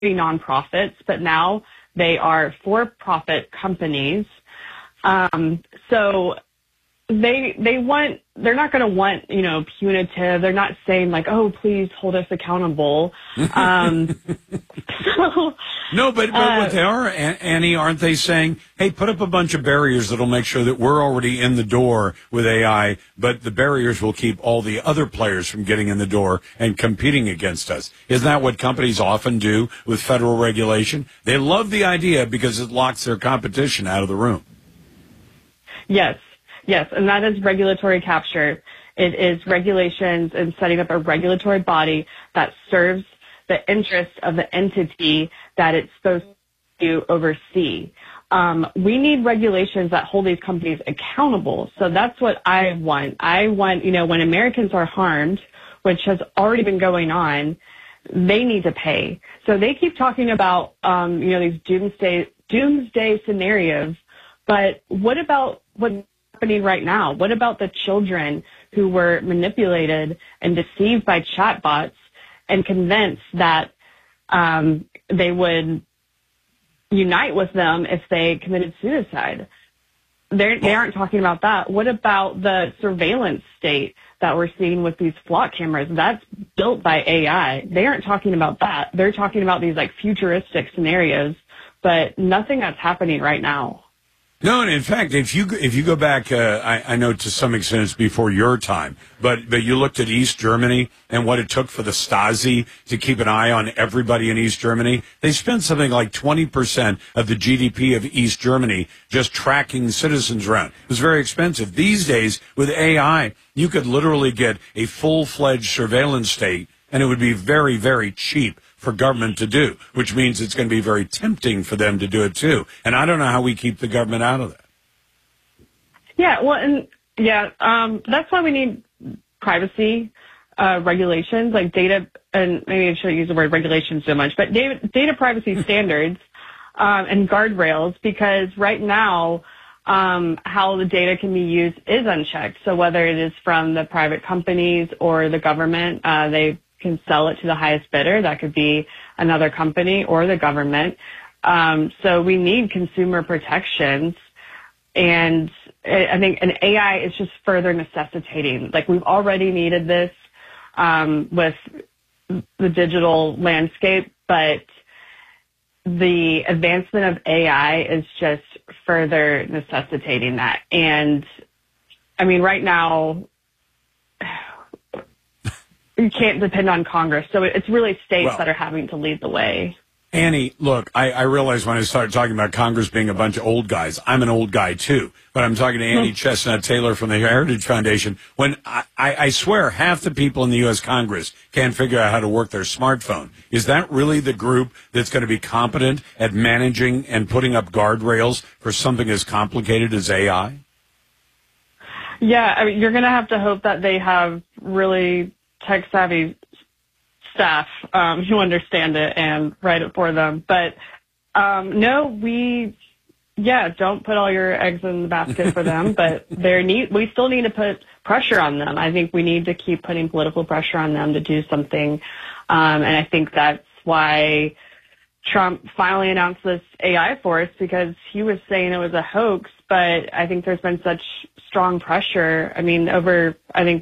nonprofits, but now they are for-profit companies. So they're not going to want, punitive. They're not saying like, oh, please hold us accountable. No, but what they are, Annie, aren't they saying, hey, put up a bunch of barriers that'll make sure that we're already in the door with AI, but the barriers will keep all the other players from getting in the door and competing against us. Isn't that what companies often do with federal regulation? They love the idea because it locks their competition out of the room. Yes, and that is regulatory capture. It is regulations and setting up a regulatory body that serves the interests of the entity that it's supposed to oversee. We need regulations that hold these companies accountable. So that's what I want. I want, when Americans are harmed, which has already been going on, they need to pay. So they keep talking about, these doomsday scenarios. But what about what's happening right now? What about the children who were manipulated and deceived by chatbots and convinced that they would unite with them if they committed suicide? They aren't talking about that. What about the surveillance state that we're seeing with these flock cameras? That's built by AI. They aren't talking about that. They're talking about these like futuristic scenarios, but nothing that's happening right now. No, and in fact, if you go back, I know to some extent it's before your time, but you looked at East Germany and what it took for the Stasi to keep an eye on everybody in East Germany. They spent something like 20% of the GDP of East Germany just tracking citizens around. It was very expensive. These days, with AI, you could literally get a full-fledged surveillance state, and it would be very, very cheap for government to do, which means it's going to be very tempting for them to do it too. And I don't know how we keep the government out of that. Yeah, well, that's why we need privacy regulations, like data, and maybe I shouldn't use the word regulations so much, but data privacy standards and guardrails, because right now how the data can be used is unchecked. So whether it is from the private companies or the government, they can sell it to the highest bidder. That could be another company or the government. So we need consumer protections. And I think an AI is just further necessitating. Like, we've already needed this with the digital landscape, but the advancement of AI is just further necessitating that. And I mean, right now, you can't depend on Congress. So it's really states that are having to lead the way. Annie, look, I realized when I started talking about Congress being a bunch of old guys, I'm an old guy too, but I'm talking to Annie Chestnut Taylor from the Heritage Foundation. When I swear half the people in the U.S. Congress can't figure out how to work their smartphone. Is that really the group that's going to be competent at managing and putting up guardrails for something as complicated as AI? Yeah, I mean, you're going to have to hope that they have really tech-savvy staff who understand it and write it for them. But don't put all your eggs in the basket for them. But we still need to put pressure on them. I think we need to keep putting political pressure on them to do something. And I think that's why Trump finally announced this AI force, because he was saying it was a hoax. But I think there's been such strong pressure. I mean, over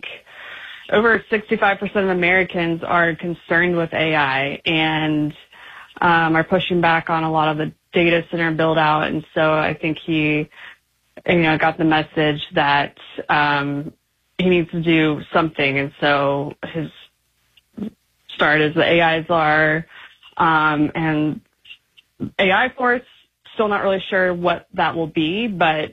65% of Americans are concerned with AI and are pushing back on a lot of the data center build out. And so I think he, got the message that he needs to do something. And so his start is the AI czar, and AI force, still not really sure what that will be, but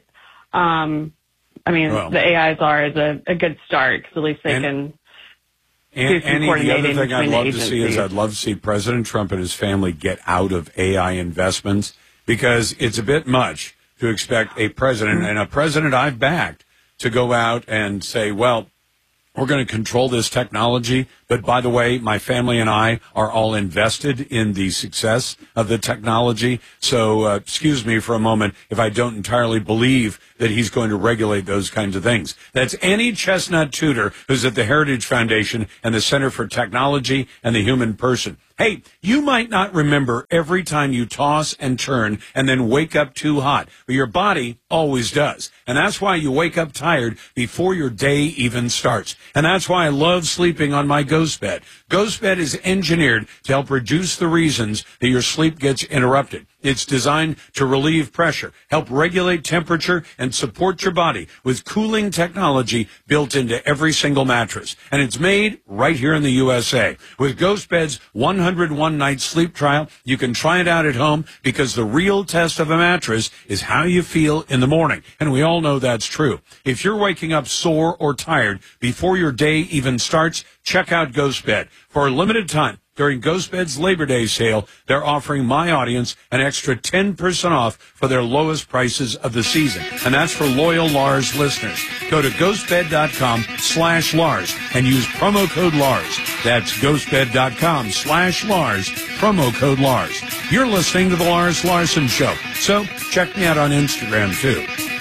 the AI czar is a good start, because at least they can do some coordinating. The other thing I'd love to see is I'd love to see President Trump and his family get out of AI investments, because it's a bit much to expect a president, and a president I've backed, to go out and say, well, we're going to control this technology, But by the way, my family and I are all invested in the success of the technology. So excuse me for a moment if I don't entirely believe that he's going to regulate those kinds of things. That's Annie Chestnut Tudor, who's at the Heritage Foundation and the Center for Technology and the Human Person. Hey, you might not remember every time you toss and turn and then wake up too hot, but your body always does. And that's why you wake up tired before your day even starts. And that's why I love sleeping on my Ghost Bed. Ghost Bed is engineered to help reduce the reasons that your sleep gets interrupted. It's designed to relieve pressure, help regulate temperature, and support your body with cooling technology built into every single mattress. And it's made right here in the USA. With Ghost Bed's 101 night sleep trial, you can try it out at home because the real test of a mattress is how you feel in the morning. And we all know that's true. If you're waking up sore or tired before your day even starts, check out Ghost Bed. For a limited time, during Ghost Bed's Labor Day sale, they're offering my audience an extra 10% off for their lowest prices of the season. And that's for loyal Lars listeners. Go to ghostbed.com/Lars and use promo code Lars. That's ghostbed.com/Lars, promo code Lars. You're listening to The Lars Larson Show. So check me out on Instagram, too.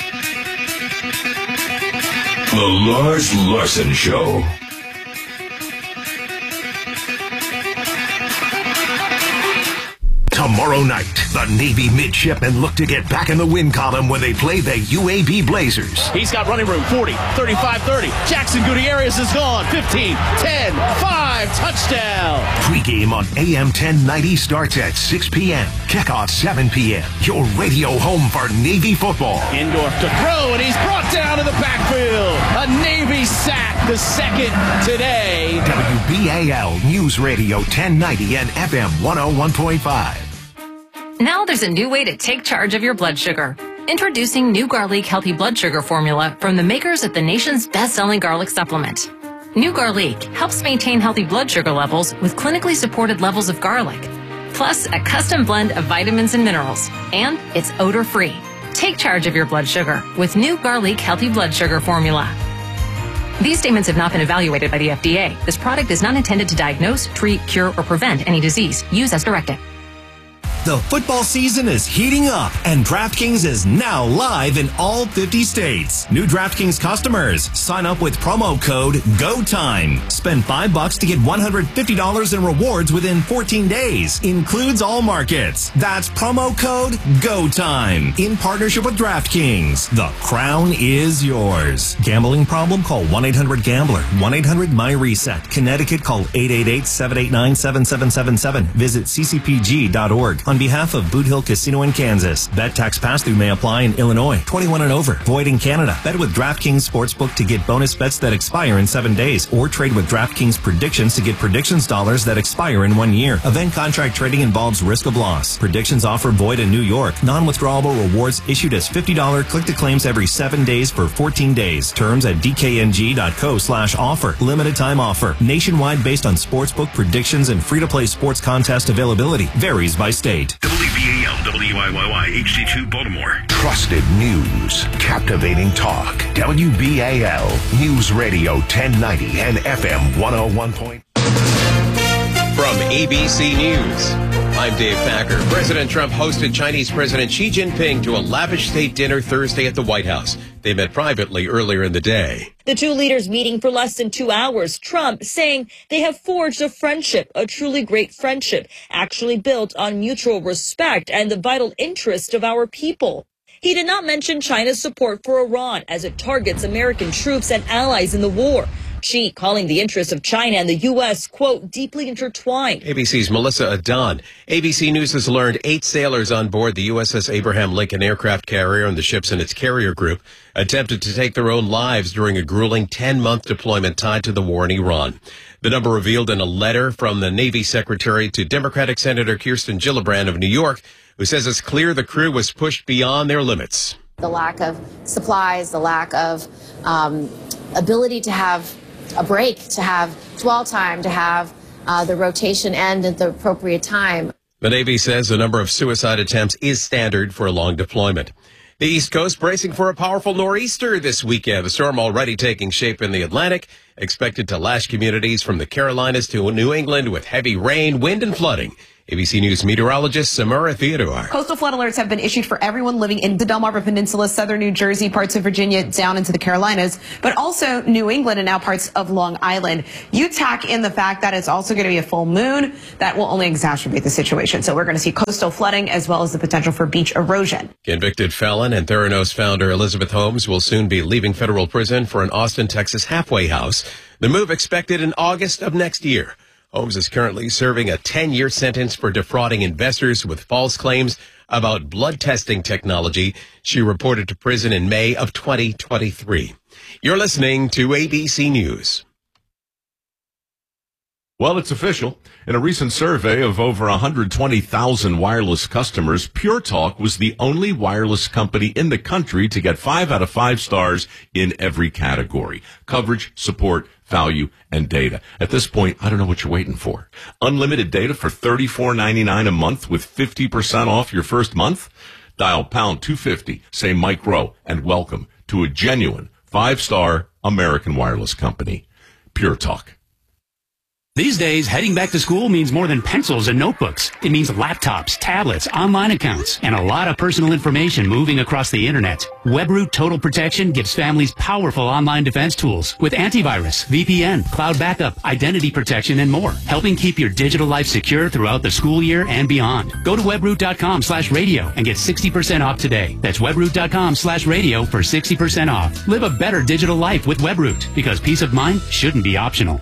The Lars Larson Show. Tomorrow night, the Navy midshipmen look to get back in the win column when they play the UAB Blazers. He's got running room, 40, 35, 30. Jackson Gutierrez is gone. 15, 10, 5, touchdown. Pre-game on AM 1090 starts at 6 p.m. Kickoff 7 p.m. Your radio home for Navy football. Indorf to throw, and he's brought down to the backfield. A Navy sack, the second today. WBAL News Radio 1090 and FM 101.5. Now there's a new way to take charge of your blood sugar. Introducing new Garlic Healthy Blood Sugar Formula from the makers of the nation's best-selling garlic supplement. New Garlic helps maintain healthy blood sugar levels with clinically supported levels of garlic, plus a custom blend of vitamins and minerals, and it's odor-free. Take charge of your blood sugar with New Garlic Healthy Blood Sugar Formula. These statements have not been evaluated by the FDA. This product is not intended to diagnose, treat, cure, or prevent any disease. Use as directed. The football season is heating up, and DraftKings is now live in all 50 states. New DraftKings customers, sign up with promo code GOTIME. Spend $5 to get $150 in rewards within 14 days. Includes all markets. That's promo code GOTIME. In partnership with DraftKings. The crown is yours. Gambling problem? Call 1-800-GAMBLER. 1-800-MY-RESET. Connecticut, call 888-789-7777. Visit ccpg.org. On behalf of Boot Hill Casino in Kansas, bet tax pass-through may apply in Illinois. 21 and over. Void in Canada. Bet with DraftKings Sportsbook to get bonus bets that expire in 7 days, or trade with DraftKings Predictions to get predictions dollars that expire in 1 year. Event contract trading involves risk of loss. Predictions offer void in New York. Non-withdrawable rewards issued as $50 click-to-claims every 7 days for 14 days. Terms at dkng.co/offer. Limited time offer. Nationwide based on sportsbook predictions and free-to-play sports contest availability. Varies by state. WBAL, WIYY, HD2 Baltimore. Trusted news. Captivating talk. WBAL News Radio 1090 and FM 101. From ABC News, I'm Dave Packer. President Trump hosted Chinese President Xi Jinping to a lavish state dinner Thursday at the White House. They met privately earlier in the day. The two leaders meeting for less than 2 hours. Trump saying they have forged a friendship, a truly great friendship, actually built on mutual respect and the vital interest of our people. He did not mention China's support for Iran as it targets American troops and allies in the war. Xi calling the interests of China and the U.S., quote, deeply intertwined. ABC's Melissa Adon. ABC News has learned 8 sailors on board the USS Abraham Lincoln aircraft carrier and the ships in its carrier group attempted to take their own lives during a grueling 10-month deployment tied to the war in Iran. The number revealed in a letter from the Navy Secretary to Democratic Senator Kirsten Gillibrand of New York, who says it's clear the crew was pushed beyond their limits. The lack of supplies, the lack of ability to have a break, to have dwell time, to have the rotation end at the appropriate time. The Navy says the number of suicide attempts is standard for a long deployment. The East Coast bracing for a powerful nor'easter this weekend. The storm already taking shape in the Atlantic, expected to lash communities from the Carolinas to New England with heavy rain, wind, and flooding. ABC News meteorologist Samara Theodore. Coastal flood alerts have been issued for everyone living in the Delmarva Peninsula, southern New Jersey, parts of Virginia, down into the Carolinas, but also New England and now parts of Long Island. You tack in the fact that it's also going to be a full moon. That will only exacerbate the situation. So we're going to see coastal flooding as well as the potential for beach erosion. Convicted felon and Theranos founder Elizabeth Holmes will soon be leaving federal prison for an Austin, Texas halfway house. The move expected in August of next year. Holmes is currently serving a 10-year sentence for defrauding investors with false claims about blood testing technology. She reported to prison in May of 2023. You're listening to ABC News. Well, it's official. In a recent survey of over 120,000 wireless customers, Pure Talk was the only wireless company in the country to get 5 out of 5 stars in every category: coverage, support, value, and data. At this point, I don't know what you're waiting for. Unlimited data for $34.99 a month with 50% off your first month? Dial pound 250, say Mike Rowe, and welcome to a genuine 5-star American wireless company. Pure Talk. These days, heading back to school means more than pencils and notebooks. It means laptops, tablets, online accounts, and a lot of personal information moving across the internet. WebRoot Total Protection gives families powerful online defense tools with antivirus, VPN, cloud backup, identity protection, and more, helping keep your digital life secure throughout the school year and beyond. Go to webroot.com/radio and get 60% off today. That's webroot.com/radio for 60% off. Live a better digital life with WebRoot, because peace of mind shouldn't be optional.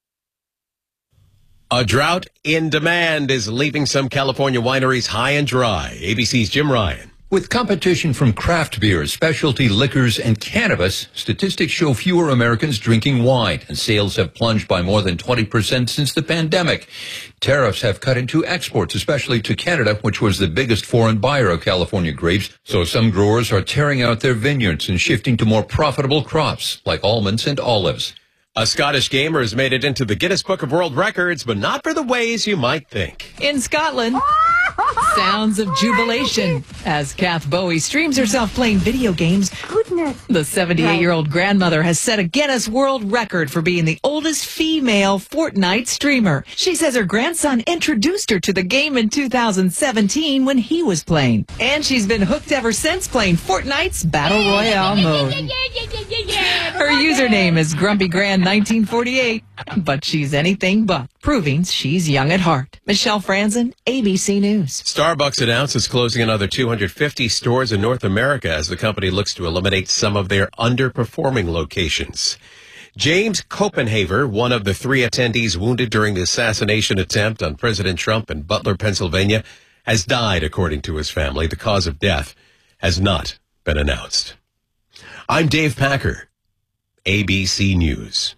A drought in demand is leaving some California wineries high and dry. ABC's Jim Ryan. With competition from craft beers, specialty liquors, and cannabis, statistics show fewer Americans drinking wine, and sales have plunged by more than 20% since the pandemic. Tariffs have cut into exports, especially to Canada, which was the biggest foreign buyer of California grapes. So some growers are tearing out their vineyards and shifting to more profitable crops, like almonds and olives. A Scottish gamer has made it into the Guinness Book of World Records, but not for the ways you might think. In Scotland, sounds of jubilation as Kath Bowie streams herself playing video games. Goodness. The 78-year-old grandmother has set a Guinness World Record for being the oldest female Fortnite streamer. She says her grandson introduced her to the game in 2017 when he was playing. And she's been hooked ever since, playing Fortnite's Battle Royale mode. Her username is GrumpyGrand1948, but she's anything but, proving she's young at heart. Michelle Franzen, ABC News. Starbucks announces closing another 250 stores in North America as the company looks to eliminate some of their underperforming locations. James Copenhaver, one of the 3 attendees wounded during the assassination attempt on President Trump in Butler, Pennsylvania, has died, according to his family. The cause of death has not been announced. I'm Dave Packer, ABC News.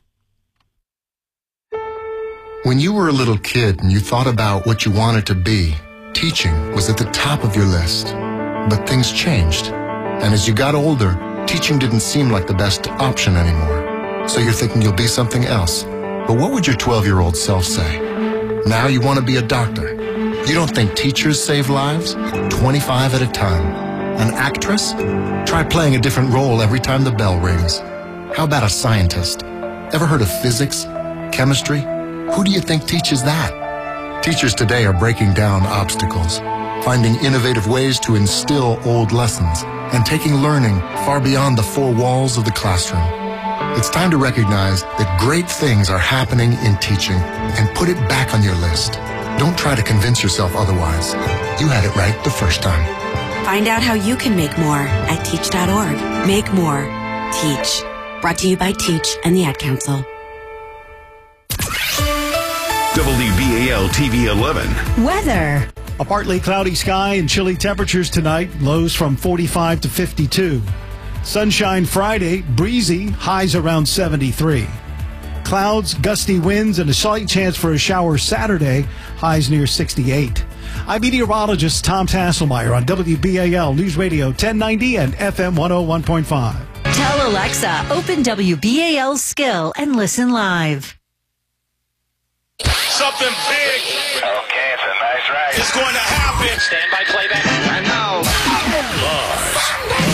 When you were a little kid and you thought about what you wanted to be, teaching was at the top of your list. But things changed. And as you got older, teaching didn't seem like the best option anymore. So you're thinking you'll be something else. But what would your 12-year-old self say? Now you want to be a doctor. You don't think teachers save lives? 25 at a time. An actress? Try playing a different role every time the bell rings. How about a scientist? Ever heard of physics? Chemistry? Who do you think teaches that? Teachers today are breaking down obstacles, finding innovative ways to instill old lessons, and taking learning far beyond the 4 walls of the classroom. It's time to recognize that great things are happening in teaching and put it back on your list. Don't try to convince yourself otherwise. You had it right the first time. Find out how you can make more at teach.org. Make more. Teach. Brought to you by Teach and the Ad Council. WBAL TV 11. Weather. A partly cloudy sky and chilly temperatures tonight. Lows from 45 to 52. Sunshine Friday, breezy, highs around 73. Clouds, gusty winds, and a slight chance for a shower Saturday, highs near 68. I'm meteorologist Tom Tasselmeyer on WBAL News Radio 1090 and FM 101.5. Tell Alexa, open WBAL's skill and listen live. Something big. Okay, it's a nice ride. It's going to happen. Stand by playback. And now, Live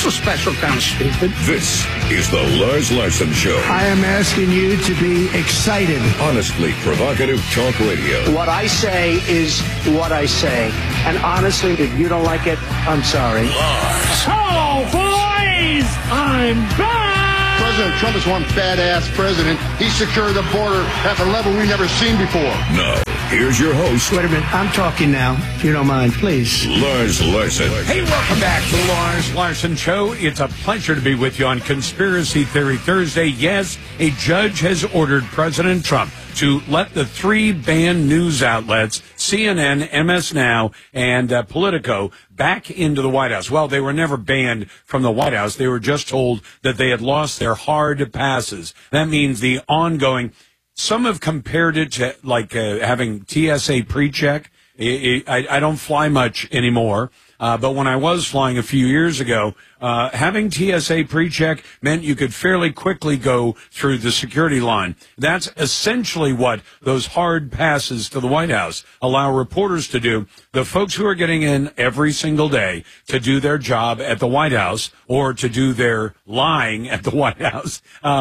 That's a special kind of stupid. This is the Lars Larson Show. I am asking you to be excited. Honestly provocative talk radio. What I say is what I say. And honestly, if you don't like it, I'm sorry. Lars. Oh, boys! I'm back! President Trump is one badass president. He secured the border at a level we've never seen before. Now, here's your host. Wait a minute. I'm talking now, if you don't mind, please. Lars Larson. Hey, welcome back to the Lars Larson Show. It's a pleasure to be with you on Conspiracy Theory Thursday. Yes, a judge has ordered President Trump to let the three banned news outlets, CNN, MS Now, and Politico, back into the White House. Well, they were never banned from the White House. They were just told that they had lost their hard passes. That means the ongoing... Some have compared it to like having TSA pre-check. I don't fly much anymore, but when I was flying a few years ago, having TSA pre-check meant you could fairly quickly go through the security line. That's essentially what those hard passes to the White House allow reporters to do. The folks who are getting in every single day to do their job at the White House or to do their lying at the White House,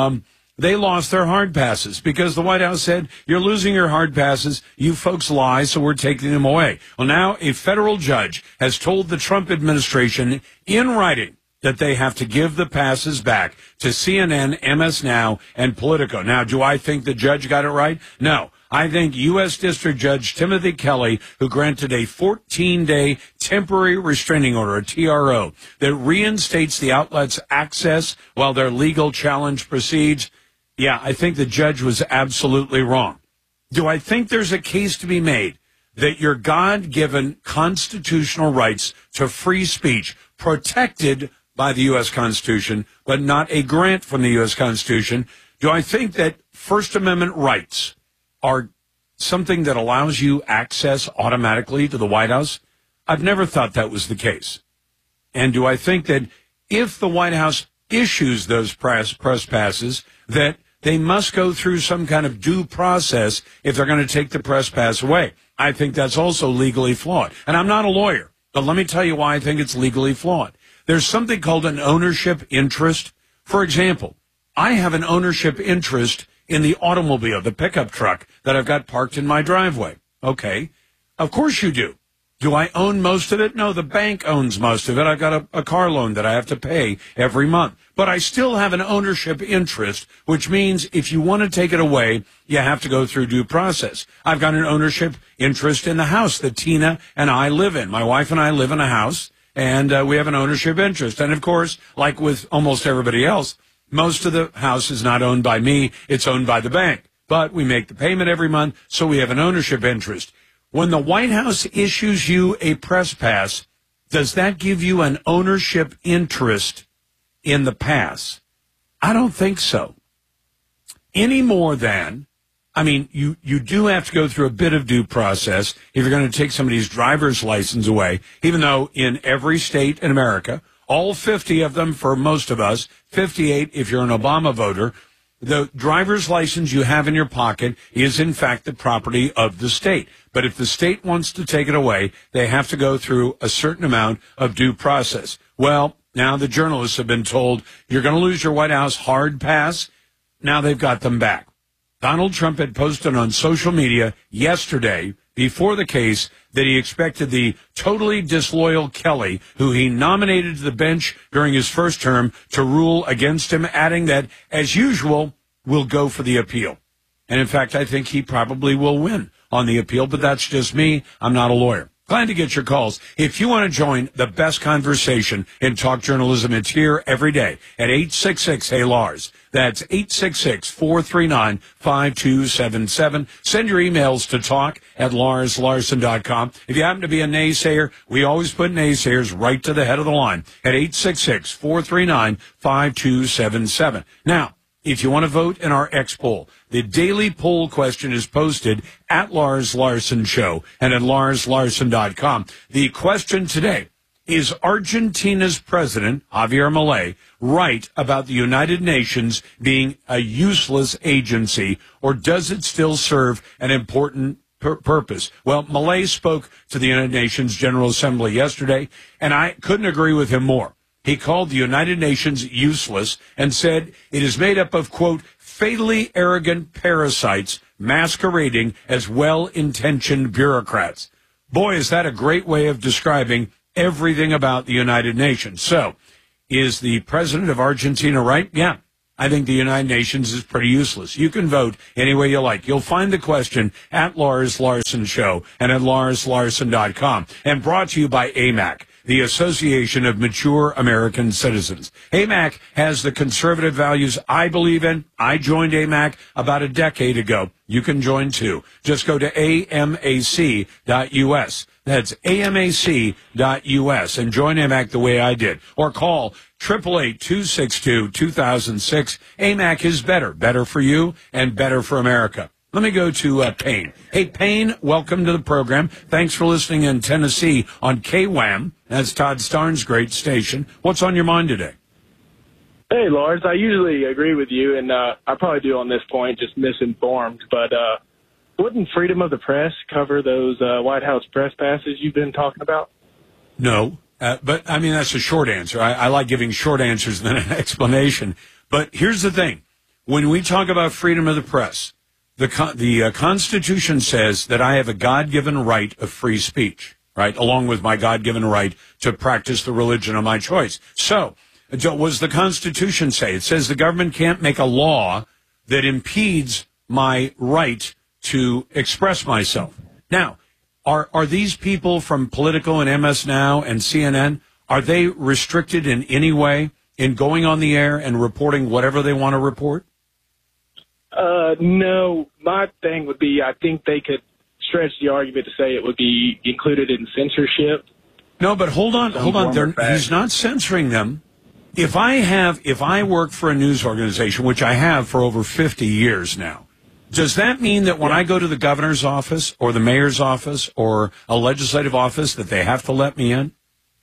they lost their hard passes because the White House said, you're losing your hard passes. You folks lie, so we're taking them away. Well, now a federal judge has told the Trump administration in writing that they have to give the passes back to CNN, MS Now, and Politico. Now, do I think the judge got it right? No. I think U.S. District Judge Timothy Kelly, who granted a 14-day temporary restraining order, a TRO, that reinstates the outlet's access while their legal challenge proceeds, yeah, I think the judge was absolutely wrong. Do I think there's a case to be made that your God-given constitutional rights to free speech, protected by the U.S. Constitution, but not a grant from the U.S. Constitution, do I think that First Amendment rights are something that allows you access automatically to the White House? I've never thought that was the case. And do I think that if the White House issues those press passes, that they must go through some kind of due process if they're going to take the press pass away? I think that's also legally flawed. And I'm not a lawyer, but let me tell you why I think it's legally flawed. There's something called an ownership interest. For example, I have an ownership interest in the automobile, the pickup truck that I've got parked in my driveway. Okay. Of course you do. Do I own most of it? No, the bank owns most of it. I've got a car loan that I have to pay every month. But I still have an ownership interest, which means if you want to take it away, you have to go through due process. I've got an ownership interest in the house that Tina and I live in. My wife and I live in a house, and we have an ownership interest. And, of course, like with almost everybody else, most of the house is not owned by me. It's owned by the bank. But we make the payment every month, so we have an ownership interest. When the White House issues you a press pass, does that give you an ownership interest in the pass? I don't think so. Any more than, I mean, you do have to go through a bit of due process if you're going to take somebody's driver's license away, even though in every state in America, all 50 of them for most of us, 58 if you're an Obama voter, the driver's license you have in your pocket is, in fact, the property of the state. But if the state wants to take it away, they have to go through a certain amount of due process. Well, now the journalists have been told, you're going to lose your White House hard pass. Now they've got them back. Donald Trump had posted on social media yesterday, before the case, that he expected the totally disloyal Kelly, who he nominated to the bench during his first term, to rule against him, adding that, as usual, we'll go for the appeal. And in fact, I think he probably will win on the appeal, but that's just me. I'm not a lawyer. Glad to get your calls. If you want to join the best conversation in talk journalism, it's here every day at 866-HEY-LARS. That's 866-439-5277. Send your emails to talk@LarsLarson.com. If you happen to be a naysayer, we always put naysayers right to the head of the line at 866-439-5277. Now, if you want to vote in our X poll, the daily poll question is posted at Lars Larson Show and at LarsLarson.com. The question today, is Argentina's president, Javier Milei, right about the United Nations being a useless agency, or does it still serve an important purpose? Well, Milei spoke to the United Nations General Assembly yesterday, and I couldn't agree with him more. He called the United Nations useless and said it is made up of, quote, fatally arrogant parasites masquerading as well-intentioned bureaucrats. Boy, is that a great way of describing everything about the United Nations. So, is the president of Argentina right? Yeah. I think the United Nations is pretty useless. You can vote any way you like. You'll find the question at Lars Larson Show and at LarsLarson.com. And brought to you by AMAC, the Association of Mature American Citizens. AMAC has the conservative values I believe in. I joined AMAC about a decade ago. You can join too. Just go to amac.us. That's amac.us and join AMAC the way I did. Or call 888-262-2006. AMAC is better. Better for you and better for America. Let me go to Payne. Hey, Payne, welcome to the program. Thanks for listening in Tennessee on KWAM. That's Todd Starnes' great station. What's on your mind today? Hey, Lars. I usually agree with you, and I probably do on this point, just misinformed. But wouldn't freedom of the press cover those White House press passes you've been talking about? No. But, I mean, that's a short answer. I like giving short answers than an explanation. But here's the thing. When we talk about freedom of the press, the Constitution says that I have a God-given right of free speech, right, along with my God-given right to practice the religion of my choice. So, what does the Constitution say? It says the government can't make a law that impedes my right to express myself. Now, Are these people from Politico and MS Now and CNN, are they restricted in any way in going on the air and reporting whatever they want to report? No. My thing would be I think they could stretch the argument to say it would be included in censorship. No, but hold on. He's not censoring them. If I work for a news organization, which I have for over 50 years now, does that mean that when I go to the governor's office or the mayor's office or a legislative office that they have to let me in?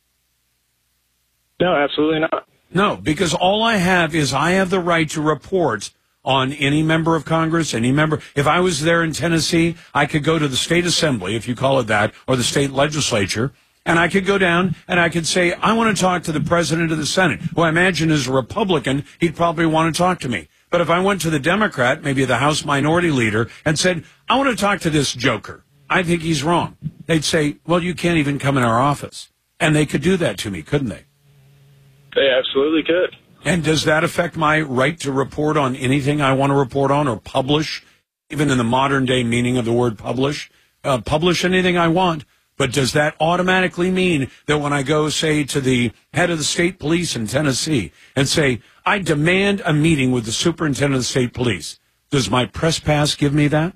No, absolutely not. No, because all I have is I have the right to report on any member of Congress, any member. If I was there in Tennessee, I could go to the state assembly, if you call it that, or the state legislature, and I could go down and I could say, I want to talk to the president of the Senate, who I imagine is a Republican. He'd probably want to talk to me. But if I went to the Democrat, maybe the House Minority Leader, and said, I want to talk to this joker, I think he's wrong, they'd say, well, you can't even come in our office. And they could do that to me, couldn't they? They absolutely could. And does that affect my right to report on anything I want to report on or publish, even in the modern day meaning of the word publish? Publish anything I want. But does that automatically mean that when I go, say, to the head of the state police in Tennessee and say, I demand a meeting with the superintendent of the state police, does my press pass give me that?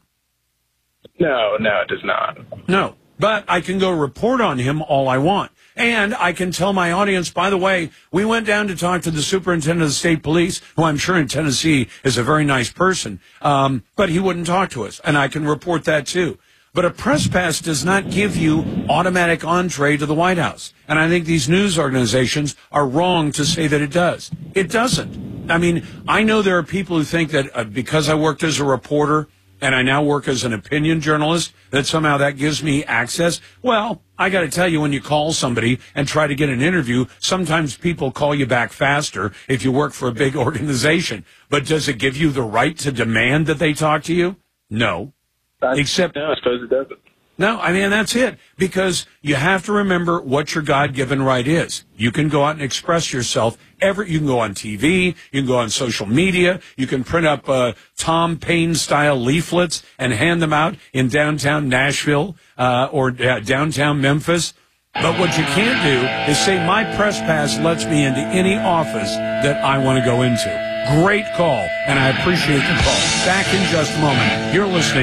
No, it does not. No, but I can go report on him all I want. And I can tell my audience, by the way, we went down to talk to the superintendent of the state police, who I'm sure in Tennessee is a very nice person, but he wouldn't talk to us. And I can report that too. But a press pass does not give you automatic entree to the White House. And I think these news organizations are wrong to say that it does. It doesn't. I mean, I know there are people who think that because I worked as a reporter and I now work as an opinion journalist, that somehow that gives me access. Well, I got to tell you, when you call somebody and try to get an interview, sometimes people call you back faster if you work for a big organization. But does it give you the right to demand that they talk to you? No. Except, no, I suppose it doesn't. No, I mean, that's it. Because you have to remember what your God-given right is. You can go out and express yourself. You can go on TV. You can go on social media. You can print up Tom Paine-style leaflets and hand them out in downtown Nashville or downtown Memphis. But what you can't do is say, my press pass lets me into any office that I want to go into. Great call, and I appreciate the call. Back in just a moment. You're listening